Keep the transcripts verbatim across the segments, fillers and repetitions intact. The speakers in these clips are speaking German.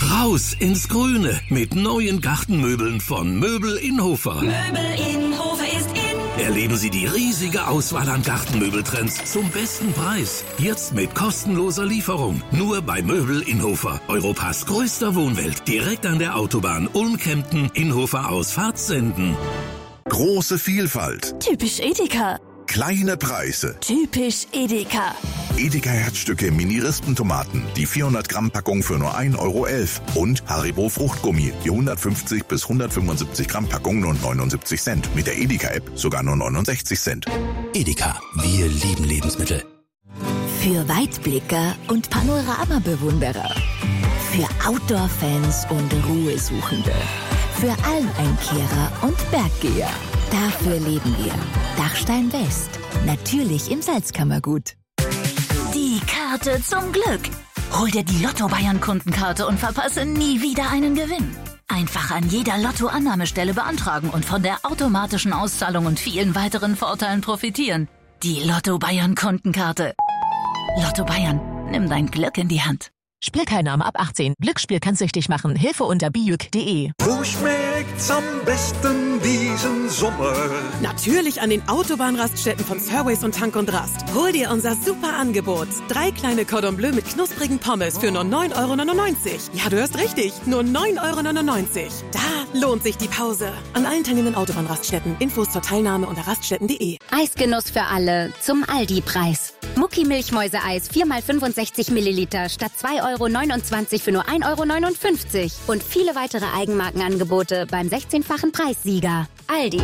Raus ins Grüne mit neuen Gartenmöbeln von Möbel Inhofer. Möbel Inhofer ist in. Erleben Sie die riesige Auswahl an Gartenmöbeltrends zum besten Preis. Jetzt mit kostenloser Lieferung. Nur bei Möbel Inhofer. Europas größter Wohnwelt. Direkt an der Autobahn Ulm-Kempten, Inhofer aus Fahrtsenden. Große Vielfalt. Typisch Edeka. Kleine Preise. Typisch Edeka. Edeka Herzstücke Mini-Rispentomaten. Die vierhundert Gramm Packung für nur ein Euro elf. Und Haribo Fruchtgummi. Die hundertfünfzig bis hundertfünfundsiebzig Gramm Packung nur neunundsiebzig Cent. Mit der Edeka-App sogar nur neunundsechzig Cent. Edeka. Wir lieben Lebensmittel. Für Weitblicker und Panoramabewunderer. Für Outdoor-Fans und Ruhesuchende. Für Almeinkehrer und Berggeher. Dafür leben wir. Dachstein West. Natürlich im Salzkammergut. Die Karte zum Glück. Hol dir die Lotto Bayern Kundenkarte und verpasse nie wieder einen Gewinn. Einfach an jeder Lotto-Annahmestelle beantragen und von der automatischen Auszahlung und vielen weiteren Vorteilen profitieren. Die Lotto Bayern Kundenkarte. Lotto Bayern, nimm dein Glück in die Hand. Spielteilnahme ab achtzehn. Glücksspiel kann süchtig machen. Hilfe unter bijuk punkt de. Wo schmeckt's am besten diesen Sommer? Natürlich an den Autobahnraststätten von Fairways und Tank und Rast. Hol dir unser super Angebot. Drei kleine Cordon Bleu mit knusprigen Pommes für nur neun Euro neunundneunzig. Ja, du hörst richtig. Nur neun Euro neunundneunzig. Da lohnt sich die Pause. An allen teilnehmenden Autobahnraststätten. Infos zur Teilnahme unter raststätten punkt de. Eisgenuss für alle zum Aldi-Preis. Mucki Milchmäuse-Eis vier mal fünfundsechzig Milliliter statt zwei Euro neunundzwanzig für nur ein Euro neunundfünfzig. Und viele weitere Eigenmarkenangebote beim sechzehnfachen Preissieger. Aldi.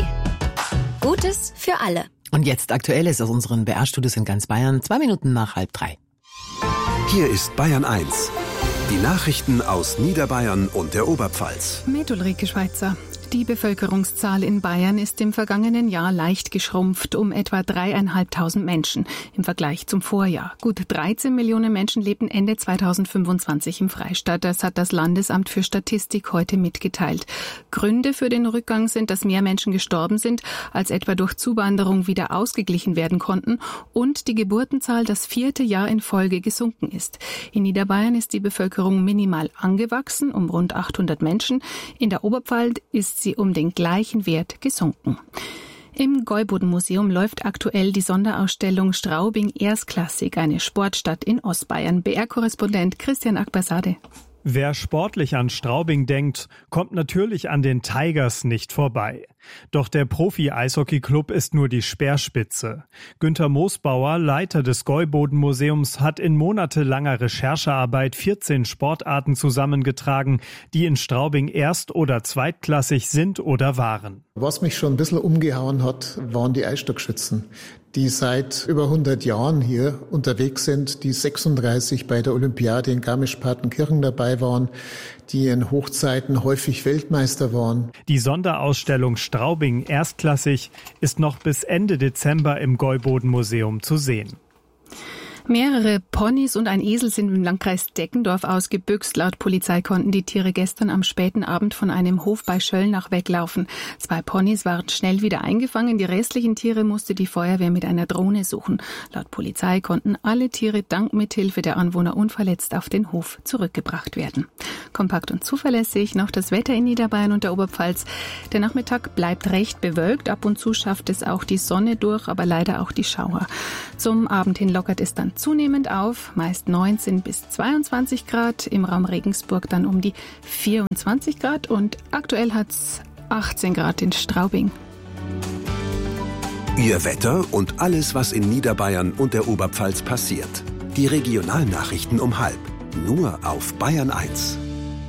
Gutes für alle. Und jetzt Aktuelles aus unseren B R-Studios in ganz Bayern. Zwei Minuten nach halb drei. Hier ist Bayern eins. Die Nachrichten aus Niederbayern und der Oberpfalz. Mit Ulrike Schweizer. Die Bevölkerungszahl in Bayern ist im vergangenen Jahr leicht geschrumpft um etwa dreieinhalbtausend Menschen im Vergleich zum Vorjahr. Gut dreizehn Millionen Menschen lebten Ende zweitausendfünfundzwanzig im Freistaat. Das hat das Landesamt für Statistik heute mitgeteilt. Gründe für den Rückgang sind, dass mehr Menschen gestorben sind, als etwa durch Zuwanderung wieder ausgeglichen werden konnten und die Geburtenzahl das vierte Jahr in Folge gesunken ist. In Niederbayern ist die Bevölkerung minimal angewachsen, um rund achthundert Menschen. In der Oberpfalz ist sie um den gleichen Wert gesunken. Im Gäuboden-Museum läuft aktuell die Sonderausstellung Straubing Erstklassik, eine Sportstadt in Ostbayern. B R-Korrespondent Christian Akbarsade. Wer sportlich an Straubing denkt, kommt natürlich an den Tigers nicht vorbei. Doch der Profi-Eishockey-Club ist nur die Speerspitze. Günter Moosbauer, Leiter des Gäuboden-Museums, hat in monatelanger Recherchearbeit vierzehn Sportarten zusammengetragen, die in Straubing erst- oder zweitklassig sind oder waren. Was mich schon ein bisschen umgehauen hat, waren die Eisstockschützen, die seit über hundert Jahren hier unterwegs sind, die sechsunddreißig bei der Olympiade in Garmisch-Partenkirchen dabei waren, die in Hochzeiten häufig Weltmeister waren. Die Sonderausstellung Straubing Erstklassig ist noch bis Ende Dezember im Gäuboden-Museum zu sehen. Mehrere Ponys und ein Esel sind im Landkreis Deckendorf ausgebüxt. Laut Polizei konnten die Tiere gestern am späten Abend von einem Hof bei Schöllnach weglaufen. Zwei Ponys waren schnell wieder eingefangen. Die restlichen Tiere musste die Feuerwehr mit einer Drohne suchen. Laut Polizei konnten alle Tiere dank Mithilfe der Anwohner unverletzt auf den Hof zurückgebracht werden. Kompakt und zuverlässig noch das Wetter in Niederbayern und der Oberpfalz. Der Nachmittag bleibt recht bewölkt. Ab und zu schafft es auch die Sonne durch, aber leider auch die Schauer. Zum Abend hin lockert es dann zunehmend auf, meist neunzehn bis zweiundzwanzig Grad, im Raum Regensburg dann um die vierundzwanzig Grad und aktuell hat es achtzehn Grad in Straubing. Ihr Wetter und alles, was in Niederbayern und der Oberpfalz passiert. Die Regionalnachrichten um halb, nur auf Bayern eins.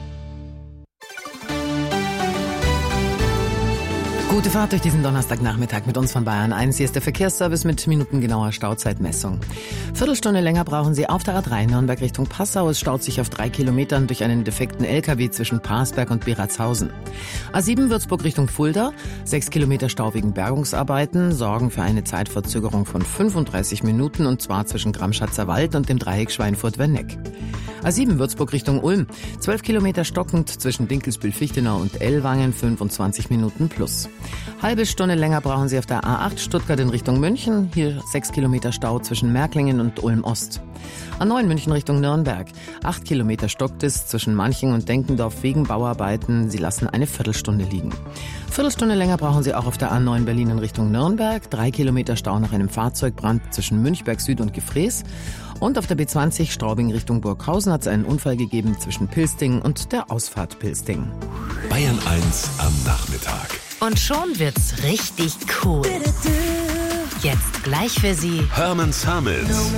Gute Fahrt durch diesen Donnerstagnachmittag mit uns von Bayern eins. Hier ist der Verkehrsservice mit minutengenauer Stauzeitmessung. Viertelstunde länger brauchen Sie auf der A drei Nürnberg Richtung Passau. Es staut sich auf drei Kilometern durch einen defekten L K W zwischen Parsberg und Beratzhausen. A sieben Würzburg Richtung Fulda. Sechs Kilometer Stau wegen Bergungsarbeiten sorgen für eine Zeitverzögerung von fünfunddreißig Minuten und zwar zwischen Gramschatzer Wald und dem Dreieck Schweinfurt-Werneck. A sieben Würzburg Richtung Ulm. Zwölf Kilometer stockend zwischen Dinkelsbühl-Fichtenau und Ellwangen, fünfundzwanzig Minuten plus. Halbe Stunde länger brauchen Sie auf der A acht Stuttgart in Richtung München. Hier sechs Kilometer Stau zwischen Märklingen und Ulm-Ost. A neun München Richtung Nürnberg. Acht Kilometer stockt es zwischen Manching und Denkendorf wegen Bauarbeiten. Sie lassen eine Viertelstunde liegen. Viertelstunde länger brauchen Sie auch auf der A neun Berlin in Richtung Nürnberg. Drei Kilometer Stau nach einem Fahrzeugbrand zwischen Münchberg Süd und Gefrees. Und auf der B zwanzig Straubing Richtung Burghausen hat es einen Unfall gegeben zwischen Pilsting und der Ausfahrt Pilsting. Bayern eins am Nachmittag. Und schon wird's richtig cool. Jetzt gleich für Sie Hermann Summits.